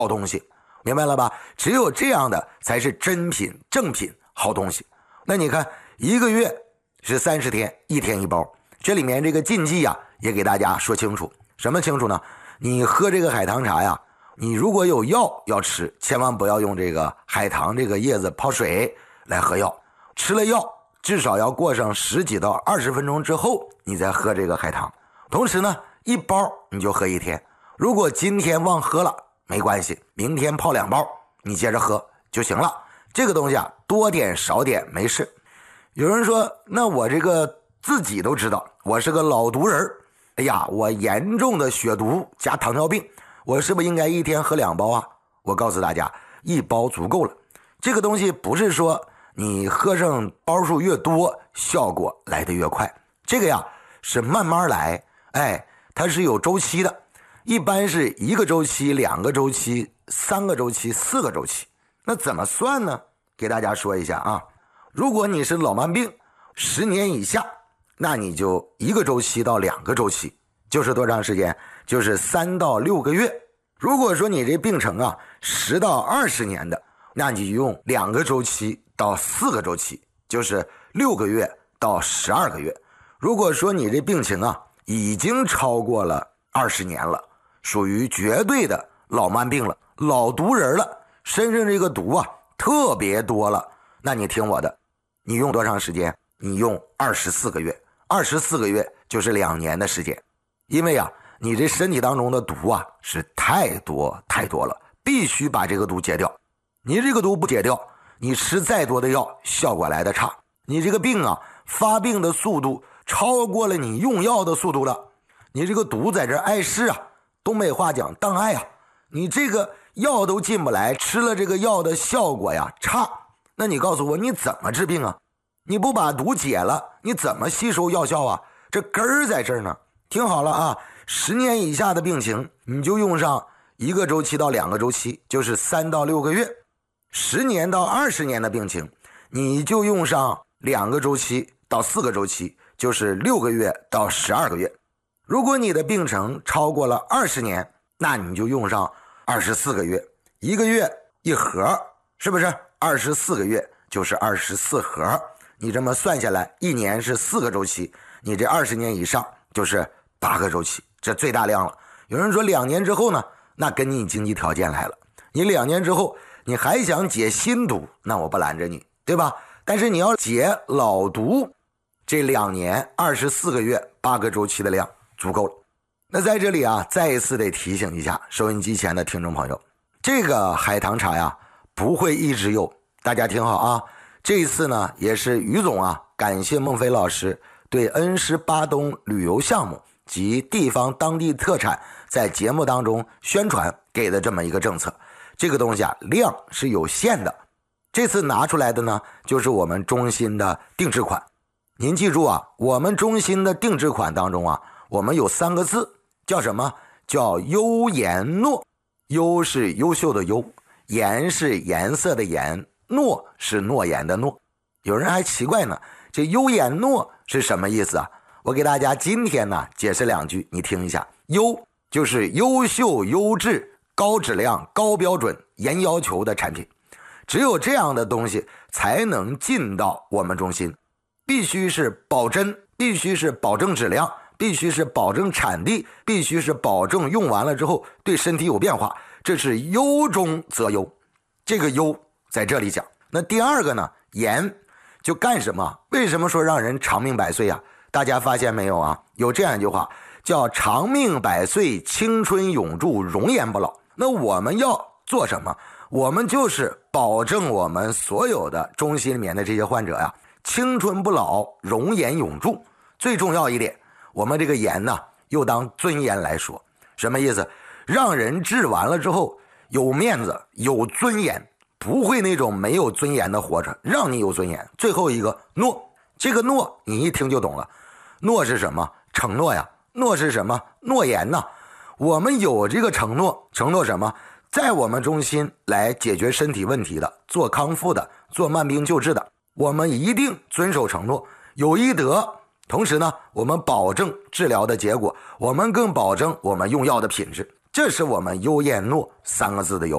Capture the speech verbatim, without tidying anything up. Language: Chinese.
好东西，明白了吧？只有这样的才是真品正品好东西。那你看一个月是三十天，一天一包，这里面这个禁忌啊也给大家说清楚。什么清楚呢？你喝这个海棠茶呀，你如果有药要吃，千万不要用这个海棠这个叶子泡水来喝药，吃了药至少要过上十几到二十分钟之后你再喝这个海棠。同时呢，一包你就喝一天，如果今天忘喝了没关系，明天泡两包你接着喝就行了。这个东西啊，多点少点没事。有人说，那我这个自己都知道我是个老毒人，哎呀，我严重的血毒加糖尿病，我是不是应该一天喝两包啊？我告诉大家，一包足够了。这个东西不是说你喝上包数越多效果来得越快，这个呀是慢慢来，哎，它是有周期的，一般是一个周期、两个周期、三个周期、四个周期。那怎么算呢？给大家说一下啊，如果你是老慢病十年以下，那你就一个周期到两个周期，就是多长时间？就是三到六个月。如果说你这病程啊十到二十年的，那你就用两个周期到四个周期，就是六个月到十二个月。如果说你这病情啊已经超过了二十年了，属于绝对的老慢病了，老毒人了，身上这个毒啊特别多了，那你听我的，你用多长时间？你用二十四个月，二十四个月就是两年的时间。因为啊你这身体当中的毒啊是太多太多了，必须把这个毒解掉。你这个毒不解掉，你吃再多的药效果来得差。你这个病啊发病的速度超过了你用药的速度了，你这个毒在这碍事啊，东北话讲当碍啊，你这个药都进不来，吃了这个药的效果呀差。那你告诉我你怎么治病啊？你不把毒解了，你怎么吸收药效啊？这根儿在这儿呢。听好了啊，十年以下的病情你就用上一个周期到两个周期，就是三到六个月。十年到二十年的病情你就用上两个周期到四个周期，就是六个月到十二个月。如果你的病程超过了二十年，那你就用上二十四个月，一个月一盒，是不是？二十四个月就是二十四盒，你这么算下来，一年是四个周期，你这二十年以上就是八个周期，这最大量了。有人说两年之后呢，那跟你经济条件来了，你两年之后你还想解新毒，那我不拦着你，对吧？但是你要解老毒，这两年二十四个月八个周期的量足够了。那在这里啊，再一次得提醒一下收音机前的听众朋友，这个海棠茶呀不会一直有，大家听好啊。这一次呢也是于总啊感谢孟非老师对恩施巴东旅游项目及地方当地特产在节目当中宣传给的这么一个政策。这个东西啊量是有限的，这次拿出来的呢就是我们中心的定制款。您记住啊，我们中心的定制款当中啊，我们有三个字叫什么？叫优颜糯。优是优秀的优，颜是颜色的颜，糯是诺言的诺。有人还奇怪呢，这优颜糯是什么意思啊？我给大家今天呢解释两句，你听一下。优就是优秀优质高质量高标准严要求的产品，只有这样的东西才能进到我们中心，必须是保真，必须是保证质量，必须是保证产地，必须是保证用完了之后对身体有变化，这是优中则优。这个优在这里讲。那第二个呢，颜就干什么？为什么说让人长命百岁啊？大家发现没有啊？有这样一句话叫长命百岁，青春永驻，容颜不老。那我们要做什么？我们就是保证我们所有的中心里面的这些患者呀、啊，青春不老，容颜永驻。最重要一点，我们这个颜呢又当尊严来说。什么意思？让人治完了之后有面子有尊严，不会那种没有尊严的活着，让你有尊严。最后一个诺，这个诺你一听就懂了。诺是什么？承诺呀。诺是什么？诺言呐。我们有这个承诺，承诺什么？在我们中心来解决身体问题的，做康复的，做慢病救治的，我们一定遵守承诺，有医德。同时呢，我们保证治疗的结果，我们更保证我们用药的品质。这是我们优颜诺三个字的由